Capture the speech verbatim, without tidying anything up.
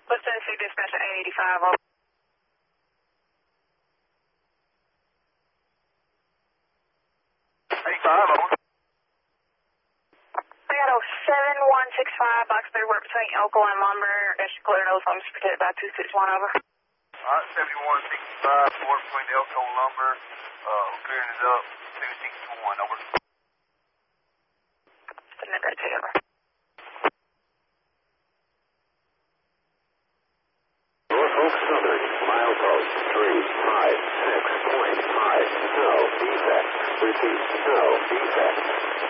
West Tennessee Dispatch at eight eighty-five, over. eighty-five, over. I got a seven one six five, box three, work between Elko and Lumber, dash clear, no phones protected by two six one, over. Alright, seventy-one sixty-five, work between Elko and Lumber, uh, clearing is up, two six one, over. Submit that to you, over. Norfolk Southern, milepost three five six point five, no defect. Repeat, no defect.